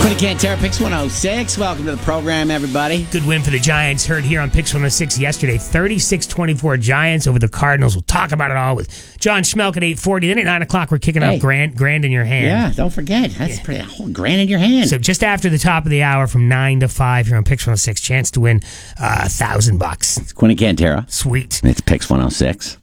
Quinn Cantera, Pix 106. Welcome to the program, everybody. Good win for the Giants. Heard here on Pix 106 yesterday. 36-24 Giants over the Cardinals. We'll talk about it all with John Schmelk at 8:40. Then at 9 o'clock, we're kicking off Grand in your hand. Yeah, don't forget. That's pretty grand in your hand. So just after the top of the hour from 9 to 5 here on Pix 106, chance to win $1,000. It's Quinn Cantera. Sweet. It's Pix 106.